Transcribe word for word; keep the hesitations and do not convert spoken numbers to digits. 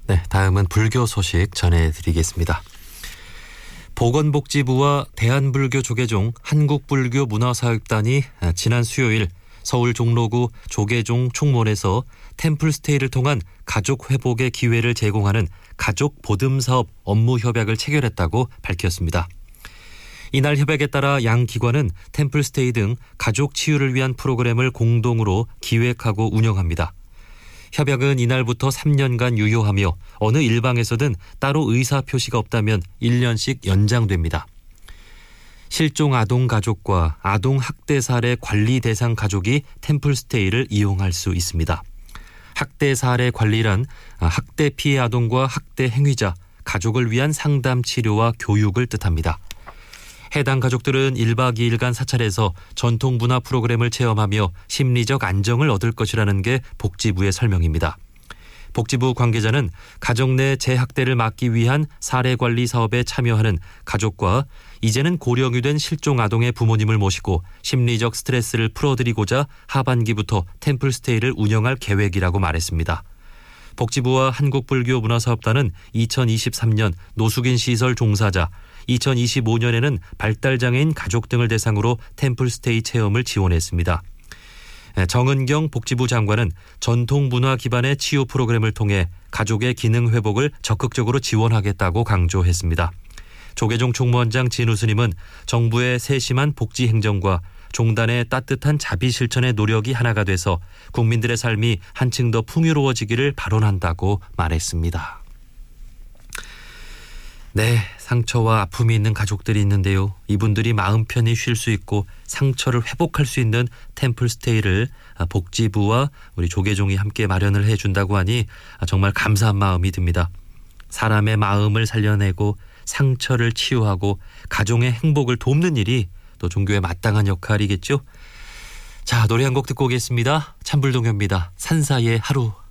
네, 다음은 불교 소식 전해드리겠습니다. 보건복지부와 대한불교조계종 한국불교문화사역단이 지난 수요일 서울 종로구 조계종 총무원에서 템플스테이를 통한 가족 회복의 기회를 제공하는 가족 보듬사업 업무 협약을 체결했다고 밝혔습니다. 이날 협약에 따라 양 기관은 템플스테이 등 가족 치유를 위한 프로그램을 공동으로 기획하고 운영합니다. 협약은 이날부터 삼 년간 유효하며 어느 일방에서든 따로 의사 표시가 없다면 일 년씩 연장됩니다. 실종 아동 가족과 아동 학대 사례 관리 대상 가족이 템플스테이를 이용할 수 있습니다. 학대 사례 관리란 학대 피해 아동과 학대 행위자, 가족을 위한 상담 치료와 교육을 뜻합니다. 해당 가족들은 일 박 이 일간 사찰에서 전통 문화 프로그램을 체험하며 심리적 안정을 얻을 것이라는 게 복지부의 설명입니다. 복지부 관계자는 가정 내 재학대를 막기 위한 사례관리 사업에 참여하는 가족과 이제는 고령이 된 실종 아동의 부모님을 모시고 심리적 스트레스를 풀어드리고자 하반기부터 템플스테이를 운영할 계획이라고 말했습니다. 복지부와 한국불교문화사업단은 이천이십삼 년 노숙인 시설 종사자, 이천이십오 년에는 발달장애인 가족 등을 대상으로 템플스테이 체험을 지원했습니다. 정은경 복지부 장관은 전통문화 기반의 치유 프로그램을 통해 가족의 기능 회복을 적극적으로 지원하겠다고 강조했습니다. 조계종 총무원장 진우 스님은 정부의 세심한 복지 행정과 종단의 따뜻한 자비 실천의 노력이 하나가 돼서 국민들의 삶이 한층 더 풍요로워지기를 발언한다고 말했습니다. 네, 상처와 아픔이 있는 가족들이 있는데요. 이분들이 마음 편히 쉴 수 있고 상처를 회복할 수 있는 템플스테이를 복지부와 우리 조계종이 함께 마련을 해준다고 하니 정말 감사한 마음이 듭니다. 사람의 마음을 살려내고 상처를 치유하고 가정의 행복을 돕는 일이 또 종교의 마땅한 역할이겠죠. 자, 노래 한 곡 듣고 오겠습니다. 참불동요입니다. 산사의 하루.